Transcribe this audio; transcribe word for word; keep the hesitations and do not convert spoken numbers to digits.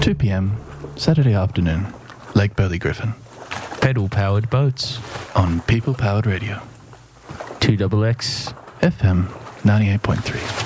two p.m. Saturday afternoon, Lake Burley Griffin. Pedal-powered boats. On People Powered Radio. two X X. F M ninety-eight point three.